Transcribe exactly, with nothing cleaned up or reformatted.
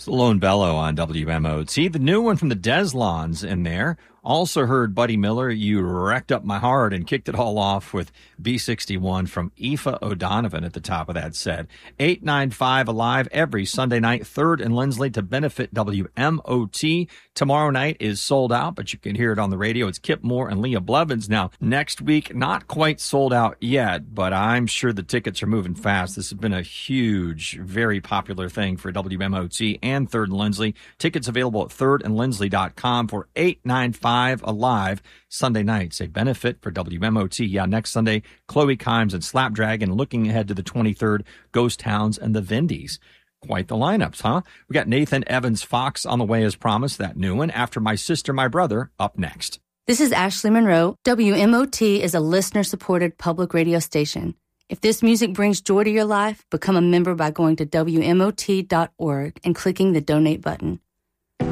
Lone Bellow on W M O T. The new one from the Deslons in there. Also heard Buddy Miller, You Wrecked Up My Heart, and kicked it all off with B sixty-one from Aoife O'Donovan at the top of that set. eight ninety-five Alive every Sunday night, third and Lindsley to benefit W M O T. Tomorrow night is sold out, but you can hear it on the radio. It's Kip Moore and Leah Blevins. Now, next week, not quite sold out yet, but I'm sure the tickets are moving fast. This has been a huge, very popular thing for W M O T and Third and Lindsley. Tickets available at third and lindsley dot com for eight ninety-five Alive Sunday nights, a benefit for W M O T. Yeah, next Sunday, Chloe Kimes and Slapdragon. Looking ahead to the twenty-third, Ghost Towns and the Vindies. Quite the lineups, huh? We got Nathan Evans Fox on the way as promised, that new one. After My Sister, My Brother, up next. This is Ashley Monroe. W M O T is a listener-supported public radio station. If this music brings joy to your life, become a member by going to W M O T dot org and clicking the donate button.